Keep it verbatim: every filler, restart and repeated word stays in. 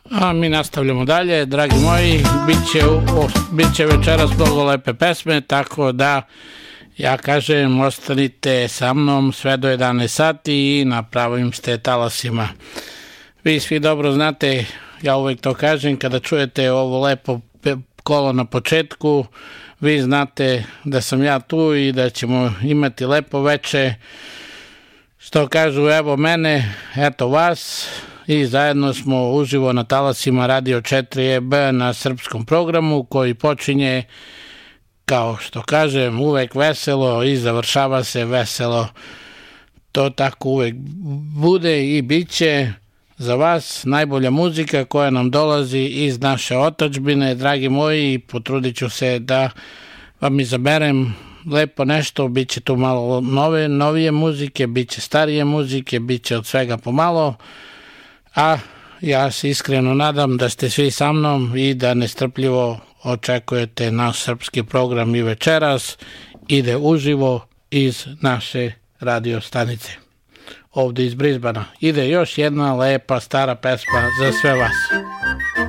A mi nastavljamo dalje, dragi moji, biće, o, biće večeras mnogo lepe pesme, tako da ja kažem ostanite sa mnom sve do jedanaest sati i na pravim ste talasima. Vi svi dobro znate, ja uvek to kažem, kada čujete ovo lepo kolo na početku, vi znate da sam ja tu i da ćemo imati lepo veče, što kažu evo mene, eto vas, i zajedno smo uživo na talasima Radio četiri E B na srpskom programu koji počinje, kao što kažem, uvek veselo i završava se veselo. To tako uvek bude i bit će za vas najbolja muzika koja nam dolazi iz naše otadžbine, dragi moji, i potrudit ću se da vam izaberem lepo nešto, bit će tu malo nove, novije muzike, bit će starije muzike, bit će od svega pomalo, a ja se iskreno nadam da ste svi sa mnom i da nestrpljivo očekujete naš srpski program i večeras ide uživo iz naše radio stanice ovde iz Brisbana. Ide još jedna lepa stara pesma za sve vas.